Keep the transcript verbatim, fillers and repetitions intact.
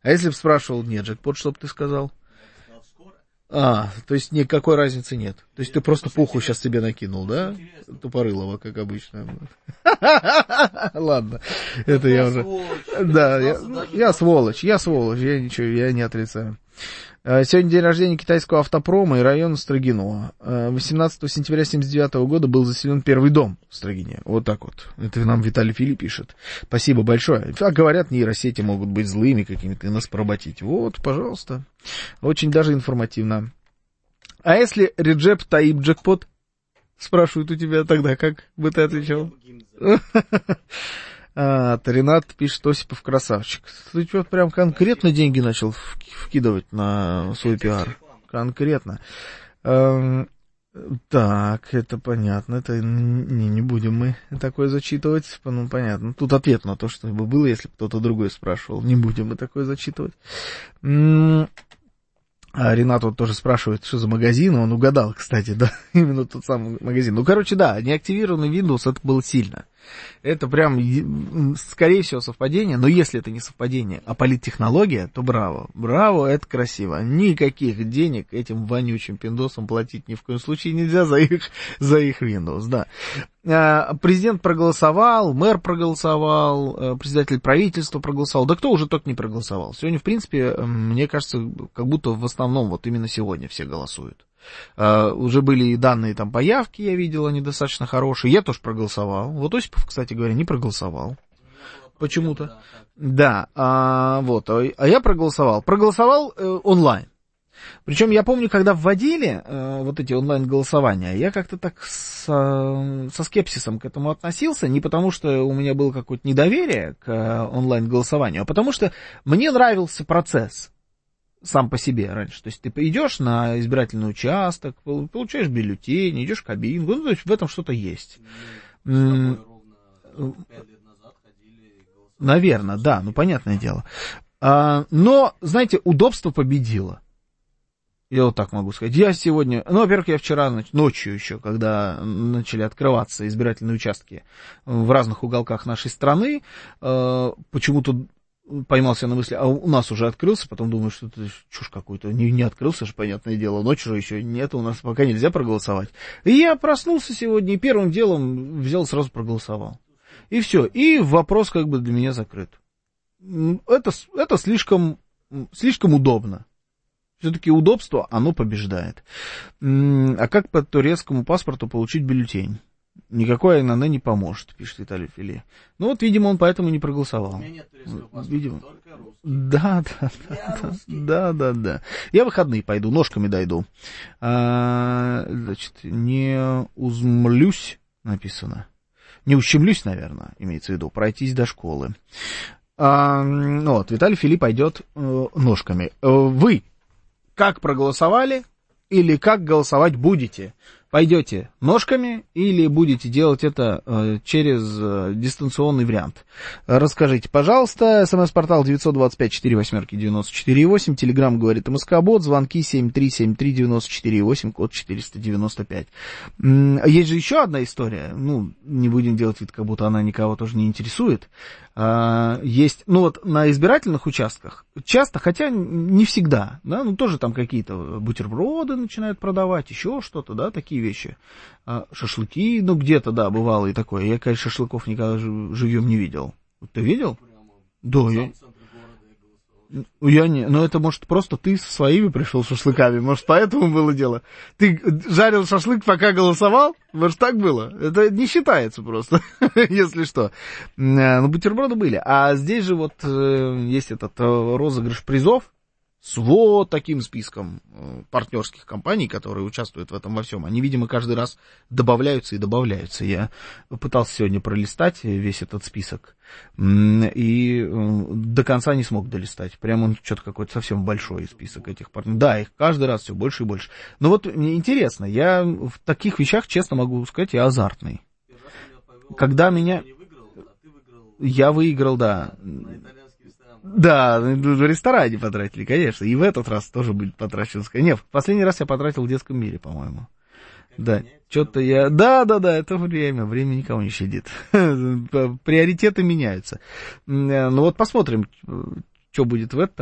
А если бы спрашивал, нет, джекпот, что бы ты сказал? А, то есть никакой разницы нет. То есть ты просто пуху сейчас себе накинул, да? Тупорылого, как обычно. Ладно, это я уже... Да, я сволочь, я сволочь, я ничего, я не отрицаю. Сегодня день рождения китайского автопрома и района Строгино. восемнадцатого сентября семьдесят девятого года был заселен первый дом в Строгине. Вот так вот. Это нам Виталий Фили пишет. Спасибо большое. А говорят, нейросети могут быть злыми какими-то и нас поработить. Вот, пожалуйста. Очень даже информативно. А если Реджеп Таип джекпот? Спрашивают у тебя тогда, как бы ты отвечал? А, Ренат пишет, Осипов красавчик. Ты что, прям конкретно деньги начал вкидывать на свой пиар? Конкретно. Эм, так, это понятно. Это не, не будем мы такое зачитывать. Ну, понятно. Тут ответ на то, что бы было, если бы кто-то другой спрашивал. Не будем мы такое зачитывать. М-м- А Ренат вот тоже спрашивает, что за магазин, он угадал, кстати, да, именно тот самый магазин. Ну, короче, да, неактивированный Windows, это было сильно. Это прям, скорее всего, совпадение, но если это не совпадение, а политтехнология, то браво. Браво, это красиво. Никаких денег этим вонючим пиндосам платить ни в коем случае нельзя за их, за их Windows, да. Президент проголосовал, мэр проголосовал, председатель правительства проголосовал. Да кто уже только не проголосовал. Сегодня, в принципе, мне кажется, как будто в основном вот именно сегодня все голосуют. Uh, уже были и данные там по явке, я видел, они достаточно хорошие. Я тоже проголосовал. Вот Осипов, кстати говоря, не проголосовал. Почему-то. Да, а, вот. А я проголосовал. Проголосовал э, онлайн. Причем я помню, когда вводили э, вот эти онлайн-голосования, я как-то так с, э, со скепсисом к этому относился. Не потому, что у меня было какое-то недоверие к э, онлайн-голосованию, а потому что мне нравился процесс. Сам по себе раньше. То есть ты идешь на избирательный участок, получаешь бюллетень, идешь в кабинку, ну, то есть в этом что-то есть. Наверное, да, ну, понятное дело. А, но, знаете, удобство победило. Я вот так могу сказать. Я сегодня, ну, во-первых, я вчера ночью еще, когда начали открываться избирательные участки в разных уголках нашей страны, почему-то поймался на мысли, а у нас уже открылся, потом думаю, что это чушь какую-то, не, не открылся же, понятное дело, ночью же еще нет, у нас пока нельзя проголосовать. И я проснулся сегодня и первым делом взял, сразу проголосовал. И все, и вопрос как бы для меня закрыт. Это, это слишком, слишком удобно. Все-таки удобство, оно побеждает. А как по турецкому паспорту получить бюллетень? Никакой АНН не поможет, пишет Виталий Фили. Ну вот, видимо, он поэтому не проголосовал. У меня нет турецкого паспорта, видимо. Только русский. Да, да, да, да, да, да. Я выходные пойду, ножками дойду. А, значит, не узмлюсь, написано. Не ущемлюсь, наверное, имеется в виду, пройтись до школы. А, вот, Виталий Фили пойдет э, ножками. Вы как проголосовали или как голосовать будете? Пойдете ножками или будете делать это э, через э, дистанционный вариант? Расскажите, пожалуйста. СМС-портал девять два пять четыре восемь девяносто четыре восемь. Телеграм говорит МСК-бот. Звонки семь три семь три девяносто четыре восемь, код четыреста девяносто пять. Есть же еще одна история. Ну, не будем делать вид, как будто она никого тоже не интересует. А, есть, ну вот на избирательных участках часто, хотя не всегда, да, ну тоже там какие-то бутерброды начинают продавать, еще что-то, да, такие вещи. А, шашлыки, ну где-то, да, бывало и такое. Я, конечно, шашлыков никогда живьем не видел. Ты видел? Да, я... Я не, ну это может просто ты со своими пришел шашлыками, может поэтому было дело. Ты жарил шашлык, пока голосовал, может так было? Это не считается просто, если что. Ну бутерброды были, а здесь же вот есть этот розыгрыш призов с вот таким списком партнерских компаний, которые участвуют в этом во всем. Они, видимо, каждый раз добавляются и добавляются. Я пытался сегодня пролистать весь этот список и до конца не смог долистать. Прям он что-то какой-то совсем большой список этих партнеров. Да, их каждый раз все больше и больше. Но вот мне интересно, я в таких вещах, честно могу сказать, я азартный. Когда меня... Я выиграл, да. Да, в ресторане потратили, конечно. И в этот раз тоже будет потрачено. Нет, в последний раз я потратил в детском мире, по-моему. Да, что-то я... Да, да, да, это время. Время никого не щадит. Приоритеты меняются. Ну вот посмотрим, что будет в этот раз.